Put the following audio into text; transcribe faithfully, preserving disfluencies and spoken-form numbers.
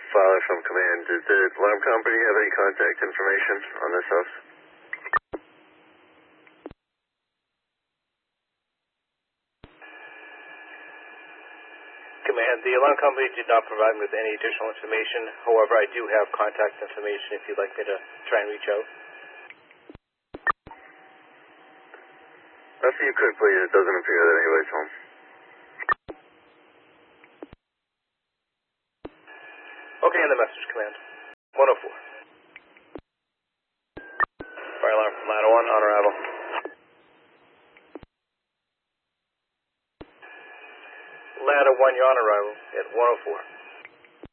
Fowler from Command. Did the alarm company have any contact information on this house? Command, the alarm company did not provide me with any additional information. However, I do have contact information if you'd like me to try and reach out. If you could, please. It doesn't appear that anybody's home. Okay, in the message, Command. one oh four. Fire alarm from ladder one, on arrival. Ladder one, you're on arrival at one oh four.